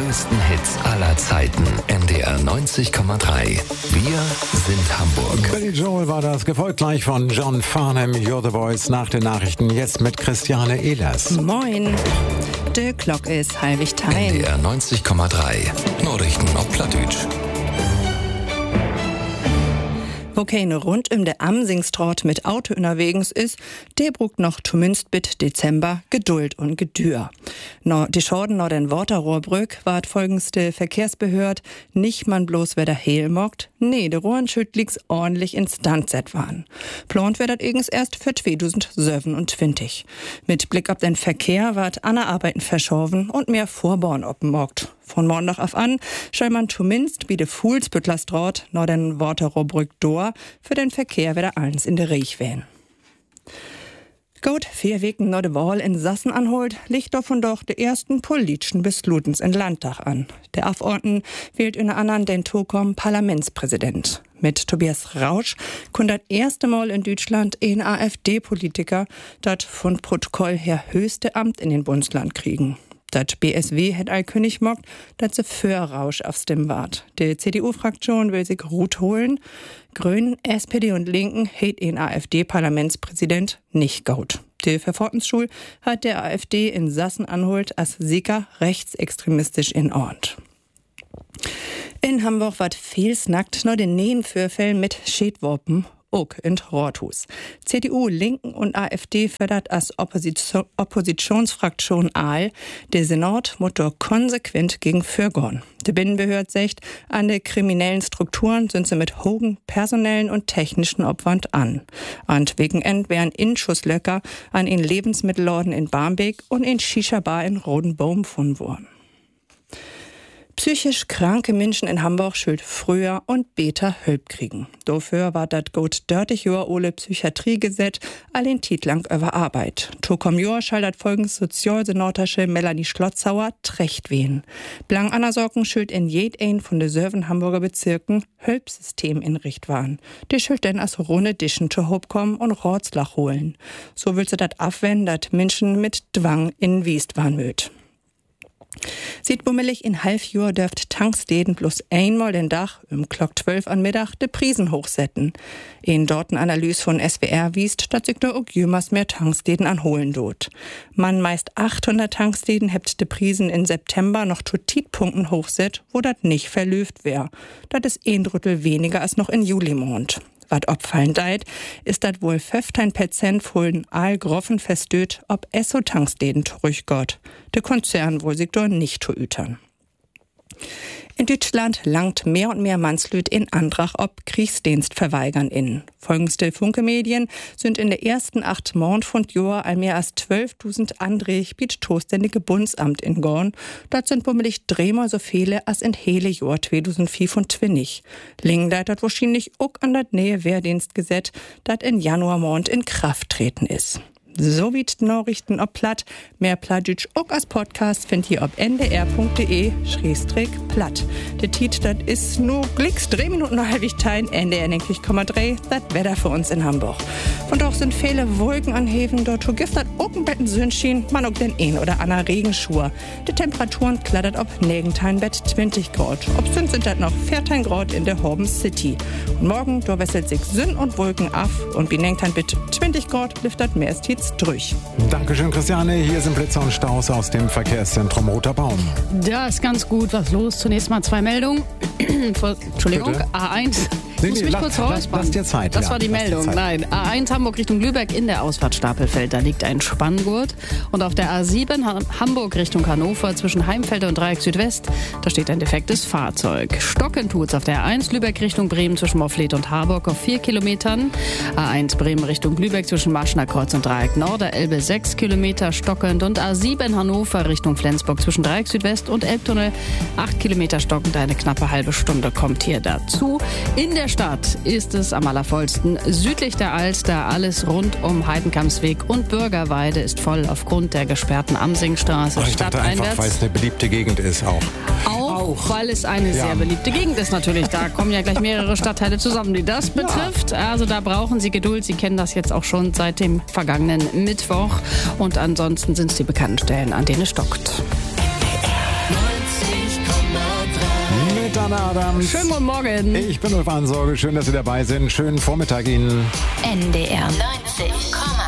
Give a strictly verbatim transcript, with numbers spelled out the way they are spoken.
größten Hits aller Zeiten. N D R neunzig Komma drei. Wir sind Hamburg. Billy Joel war das, gefolgt gleich von John Farnham, You're the Voice, nach den Nachrichten. Jetzt mit Christiane Ehlers. Moin. Der Glock ist halbig N teil. D R neunzig Komma drei. Nachrichten auf Plattdeutsch. Wo keine rund um der Amsingstraat mit Auto unterwegs ist, der brugt noch zumindest bis Dezember Geduld und Gedür. No, die Schorden no den Waterrohrbrück ward folgens de Verkehrsbehörd nicht man bloß wer der Hehl mockt, nee, de Rohrenschütt liegt's ordentlich instandset waren. Plant wer dat eigens erst für zweitausendsiebenundzwanzig. Mit Blick auf den Verkehr ward Anna Arbeiten verschoben und mehr Vorborn oppenmockt. Von Montag auf an soll man zumindest wie de Fuhlsbüttlerstraat no den Waterrohrbrück door für den Verkehr wieder eins in der Riech wählen. Gut, vier Wochen noch de Wahl in Sachsen-Anhalt liegt davon doch de ersten politischen Beslutens in Landtag an. Der Abordnung wählt unter anderem den Tokom Parlamentspräsident. Mit Tobias Rausch kommt das erste Mal in Deutschland ein AfD-Politiker, das von Protokoll her höchste Amt in den Bundesland kriegen. Das B S W hat allkönig mockt, dass sie für Rausch auf Stimmen wart. Die C D U-Fraktion will sich Ruth holen. Grünen, S P D und Linken hat ein AfD-Parlamentspräsident nicht gaut. Die Verfahrensschule hat der AfD in Sachsen-Anhalt als Sieger rechtsextremistisch in Ort. In Hamburg wird viel snackt nur den Nehenfürfällen mit Schädworpen. Auch in Rothus. C D U, Linken und AfD fördert als Opposition, Oppositionsfraktion Aal. Der Senat muss dort konsequent gegen Fürgorn. Die Binnenbehörde sagt, an den kriminellen Strukturen sind sie mit hohem personellen und technischen Aufwand an. Und wegen End wären Inschusslöcker an den Lebensmittelladen in Barmbek und in Shisha-Bar in Rodenbohm gefunden worden. Psychisch kranke Menschen in Hamburg schuld früher und beter Hilfe kriegen. Dafür war das gut dreißig Jahre ole Psychiatriegesetz allen Titlang über Arbeit. Tokom Jor schaldert folgendes Sozialsenatorische Melanie Schlotzauer trecht wehen. Blang Anna-Sorgen schuld in jedem von den Söven Hamburger Bezirken Hilfssystem in Richt waren. Die schuld denn als Runde Dischen zu Hob kommen und Rotzlach holen. So will sie das abwenden, dass Menschen mit Zwang in Wiest waren möt. Sieht bummelig in halb Jahr dürft Tanksteden bloß einmal den Dach um Glock zwölf an Mittag de Prisen hochsetzen. In dorten Analyse von S W R wiest, dass sich da auch jemals mehr Tanksteden anholen dort. Man meist achthundert Tanksteden hebt de Prisen in September noch zu Tietpunkten hochset, wo dat nicht verlüft wär. Dat is ein Drittel weniger als noch in Julimond. Was opfallen deit, ist dat wohl fünfzehn Prozent von all Groffen verstöht, ob Esso Tanksteden zurückgott. Der Konzern wohl sich dort nicht zu ütern. In Deutschland langt mehr und mehr Mannslüt in Antrag ob Kriegsdienst verweigern in. Folgendes der Funke-Medien sind in der ersten acht Monat von Jahr all mehr als zwölftausend andere bietstoständige Bundsamt in Gorn. Dort sind bummelig dreimal so viele als in hele Jahr zweitausendvierundzwanzig. Lingen leitet wahrscheinlich auch an das neue Wehrdienstgesetz, das in Januar Monat in Kraft treten ist. So wie die Nachrichten ob Platt. Mehr Plattdeutsch auch als Podcast findet ihr auf n d r punkt d e schrägstrich platt. Der Titel, das ist nur glicks drei Minuten nach halbig teilen. N D R neunzig Komma drei, das Wetter für uns in Hamburg. Und auch sind viele Wolken anheben. Dort gibt das auch ein Betten Sonnenschein, man auch den ein oder anderen Regenschur. Die Temperaturen klattert ob Negenteilen Bett zwanzig Grad. Ob sind sind das noch vierzehn Grad in der Horben City. Und morgen, da wechselt sich Sonne und Wolken ab. Und bei Negenteilen Bett zwanzig Grad lüftet mehr Tiz durch. Dankeschön, Christiane. Hier sind Blitzer und Staus aus dem Verkehrszentrum Roter Baum. Da ist ganz gut was los. Zunächst mal zwei Meldungen. Entschuldigung, Bitte? A eins. Nee, Muss nee, mich lass, kurz lass, rausspannen. lass dir Zeit. Das ja, war die Meldung. Nein, A eins Hamburg Richtung Lübeck in der Ausfahrt Stapelfeld. Da liegt ein Spanngurt. Und auf der A sieben Hamburg Richtung Hannover zwischen Heimfelder und Dreieck Südwest, da steht ein defektes Fahrzeug. Stocken tut's auf der A eins Lübeck Richtung Bremen zwischen Moffleth und Harburg auf vier Kilometern. A eins Bremen Richtung Lübeck zwischen Marschner Kreuz und Dreieck Nord, der Elbe sechs Kilometer stockend. Und A sieben Hannover Richtung Flensburg zwischen Dreieck Südwest und Elbtunnel acht Kilometer stockend. Eine knappe halbe Stunde kommt hier dazu. In der Stadt ist es am allervollsten südlich der Alster. Alles rund um Heidenkampsweg und Bürgerweide ist voll aufgrund der gesperrten Amsingstraße. Oh, ich dachte einfach, weil es eine beliebte Gegend ist auch. Auch, auch. Weil es eine ja. sehr beliebte Gegend ist natürlich. Da kommen ja gleich mehrere Stadtteile zusammen, die das betrifft. Ja. Also da brauchen Sie Geduld. Sie kennen das jetzt auch schon seit dem vergangenen Mittwoch. Und ansonsten sind es die bekannten Stellen, an denen es stockt. neunzig Susanne Adams. Schönen guten Morgen. Ich bin Ulf Ansorge. Schön, dass Sie dabei sind. Schönen Vormittag Ihnen. N D R neunzig Komma drei